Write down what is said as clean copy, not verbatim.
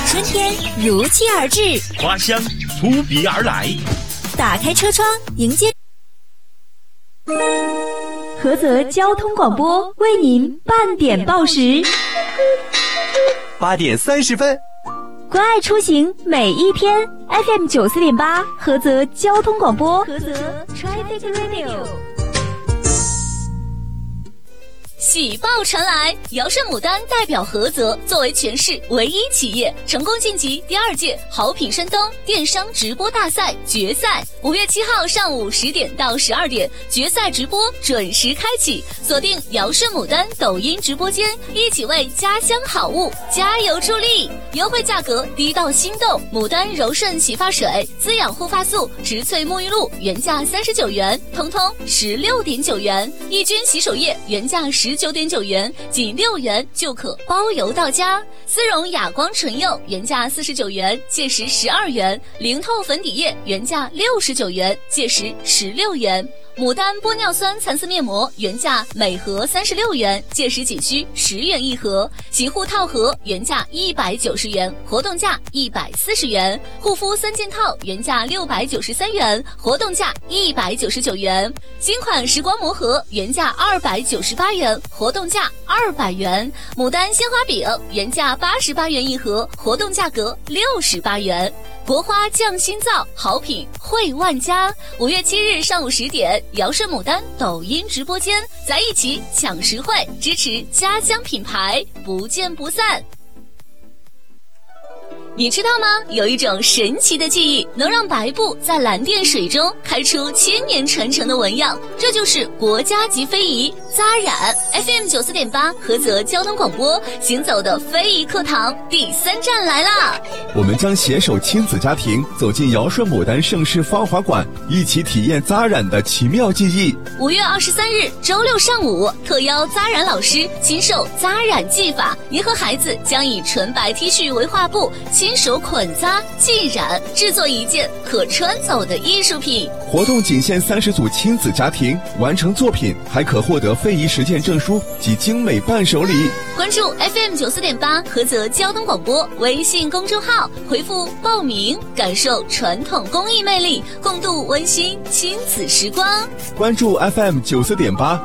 春天如期而至， 花香扑鼻而来。 打开车窗，迎接菏泽交通广播为您半点报时 ，8点30分。 关爱出行每一天 ，FM 94.8，菏泽交通广播，菏泽 Traffic Radio。 喜报传来，尧舜牡丹代表菏泽作为全市唯一企业，成功晋级第2届好品深灯电商直播大赛决赛。5月7号上午10点到12点，决赛直播准时开启，锁定尧舜牡丹抖音直播间，一起为家乡好物加油助力。优惠价格低到心动，牡丹柔顺洗发水、滋养护发素、植萃沐浴露原价39元，通通16.9元；抑菌洗手液原价19.9元，仅6元就可包邮到家。丝绒哑光唇釉原价49元，届时12元；零透粉底液原价69元，届时16元。牡丹玻尿酸蚕丝面膜原价每盒36元，届时仅需10元一盒；洗护套盒原价190元，活动价140元；护肤3件套原价693元，活动价199元；新款时光魔盒原价298元，活动价200元；牡丹鲜花饼原价88元一盒，活动价格68元。国花匠心造，好品惠万家。5月7日上午10点，尧舜牡丹抖音直播间，咱一起抢实惠，支持家乡品牌，不见不散。你知道吗？有一种神奇的技艺，能让白布在蓝靛水中开出千年传承的纹样，这就是国家级非遗扎染。FM 94.8菏泽交通广播行走的非遗课堂第3站来啦！ 我们将携手亲子家庭走进尧舜牡丹盛世芳华馆，一起体验扎染的奇妙技艺。 5月23日周六上午，特邀扎染老师亲授扎染技法，您和孩子将以纯白 T 恤为画布，亲手捆扎浸染，制作一件可穿走的艺术品。 活动仅限30组亲子家庭，完成作品还可获得非遗实践证书及精美伴手礼。 关注 FM 94.8菏泽交通广播微信公众号，回复报名，感受传统工艺魅力，共度温馨亲子时光。 关注 FM 94.8